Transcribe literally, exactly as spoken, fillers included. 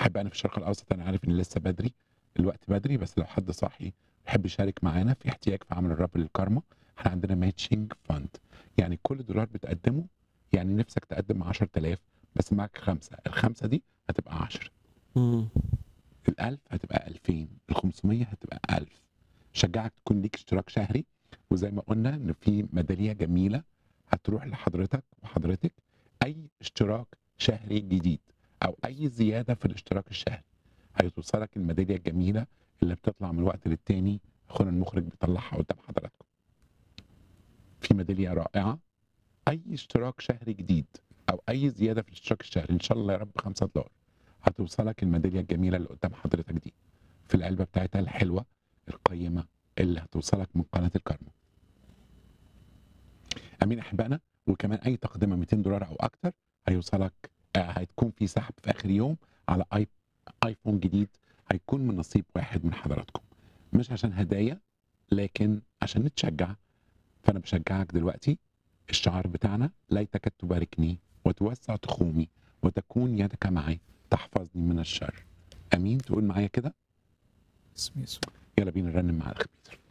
أحبائنا في الشرق الأوسط، أنا عارف إن لسه بدري، الوقت بدري، بس لو حد صاحي يحب يشارك معانا في احتياج في عمل الرب للكارما، إحنا عندنا ماتشنج فاند، يعني كل دولار بتقدمه، يعني نفسك تقدم عشرة آلاف بس معاك خمسة، الخمسة دي هتبقى عشرة، إمم. الألف هتبقى ألفين، الخمسمية هتبقى ألف. شجعك تكون ليك اشتراك شهري، وزي ما قلنا إن في ميدالية جميلة هتروح لحضرتك وحضرتك. أي اشتراك شهري جديد أو أي زيادة في الاشتراك الشهري هيتوصلك الميدالية الجميلة اللي بتطلع من وقت للتاني، أخونا المخرج بيطلعها قدام حضراتكم. في ميدالية رائعة، أي اشتراك شهري جديد أو أي زيادة في الاشتراك الشهري إن شاء الله يا رب خمسة دولار هتوصلك الميدالية الجميلة اللي قدام حضرتك دي في العلبة بتاعتها الحلوة القيمة اللي هتوصلك من قناة الكارما. أمين أحبائنا، وكمان أي تقدمة مئتين دولار أو أكتر هيوصلك، آه، هتكون في سحب في آخر يوم على آي آيفون جديد هيكون من نصيب واحد من حضراتكم، مش عشان هدايا لكن عشان نتشجع. فأنا بشجعك دلوقتي، الشعار بتاعنا ليتك تباركني وتوسع تخومي وتكون يدك معي تحفظني من الشر. امين. تقول معايا كده؟ باسم يسوع. يلا بينا نرنم مع الخبير.